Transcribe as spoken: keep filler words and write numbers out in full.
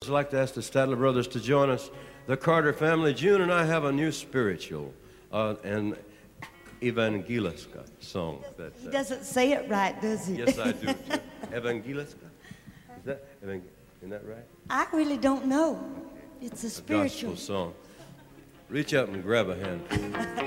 I'd like to ask the Statler brothers to join us. The Carter family, June and I have a new spiritual, uh, an Evangeliska song. That, uh, He doesn't say it right, does he? Yes, I do. Too. Evangeliska? Is that, evang- isn't that right? I really don't know. It's a A spiritual gospel song. Reach up and grab a hand.